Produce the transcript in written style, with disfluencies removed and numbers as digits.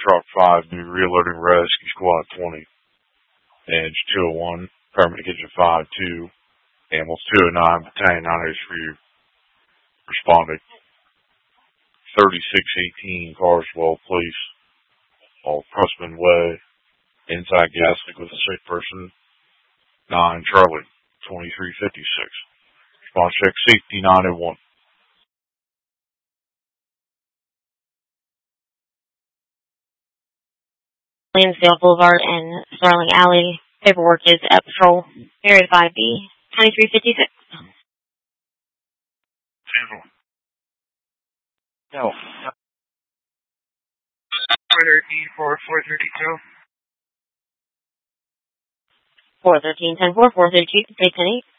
Truck 5, new reloading rescue squad 20. Edge 201, paramedic engine 5-2. Ambulance 209, battalion 9 for you. Responding. 3618, Carswell Police. Off Pressman Way. Inside gas leak with a sick person. 9 Charlie, 2356. Response check safety 901. Lansdale Boulevard and Starling Alley. Paperwork is at patrol. Area 5B, 2356. No. 413, 432. 413, 10-4, 432, take 10-8.